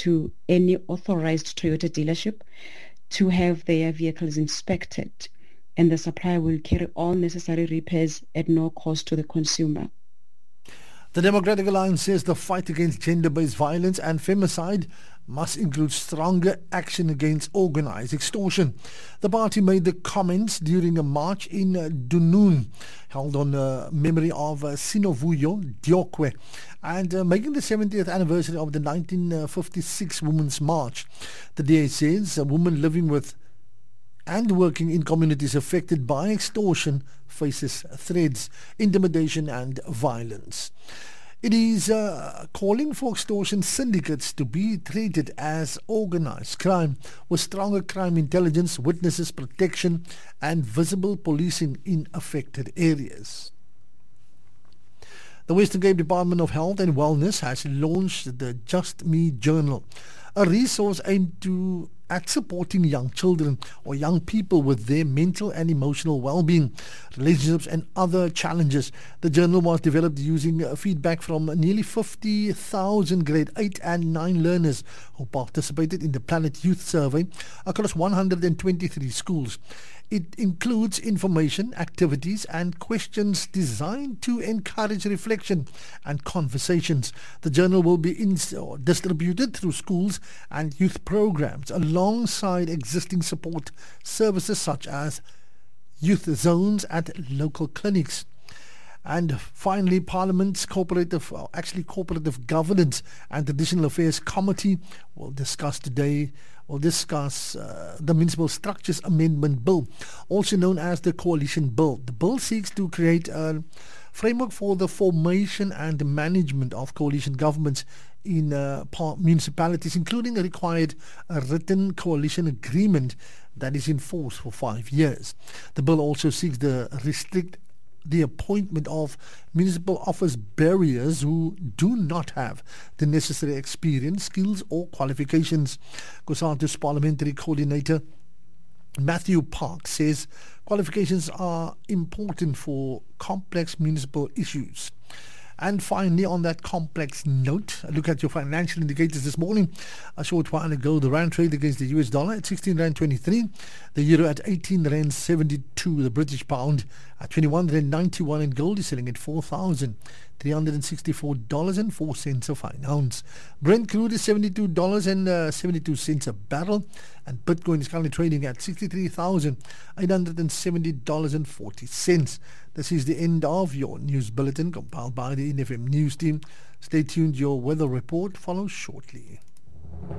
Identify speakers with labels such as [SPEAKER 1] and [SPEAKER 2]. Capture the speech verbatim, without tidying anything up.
[SPEAKER 1] to any authorized Toyota dealership to have their vehicles inspected, and the supplier will carry all necessary repairs at no cost to the consumer.
[SPEAKER 2] The Democratic Alliance says the fight against gender-based violence and femicide must include stronger action against organised extortion. The party made the comments during a march in uh, Dunoon, held on uh, memory of uh, Sinovuyo Diokwe, and uh, making the seventieth anniversary of the nineteen fifty-six Women's March. The D A says a woman living with and working in communities affected by extortion faces threats, intimidation and violence. It is uh, calling for extortion syndicates to be treated as organised crime with stronger crime intelligence, witnesses protection and visible policing in affected areas. The Western Cape Department of Health and Wellness has launched the Just Me Journal, a resource aimed to at supporting young children or young people with their mental and emotional well-being, relationships and other challenges. The journal was developed using uh, feedback from nearly fifty thousand grade eight and nine learners who participated in the Planet Youth Survey across one hundred twenty-three schools. It includes information, activities and questions designed to encourage reflection and conversations. The journal will be in, or distributed through schools and youth programs alongside existing support services such as youth zones at local clinics. And finally, Parliament's Cooperative, or actually Cooperative Governance and Traditional Affairs Committee will discuss today, will discuss uh, the Municipal Structures Amendment Bill, also known as the Coalition Bill. The bill seeks to create a framework for the formation and management of coalition governments in uh, municipalities, including a required uh, written coalition agreement that is in force for five years. The bill also seeks to restrict the appointment of municipal office bearers who do not have the necessary experience, skills or qualifications. COSATU's Parliamentary Coordinator Matthew Park says qualifications are important for complex municipal issues. And finally, on that complex note, a look at your financial indicators this morning. A short while ago, the rand traded against the U S dollar at sixteen rand twenty-three, the euro at eighteen rand seventy-two, the British pound at twenty-one rand ninety-one, and gold is selling at four thousand three hundred sixty-four dollars and four cents a fine ounce. Brent crude is seventy-two dollars and seventy-two cents a barrel, and Bitcoin is currently trading at sixty-three thousand eight hundred seventy dollars and forty cents. This is the end of your news bulletin compiled by the N F M News team. Stay tuned, your weather report follows shortly.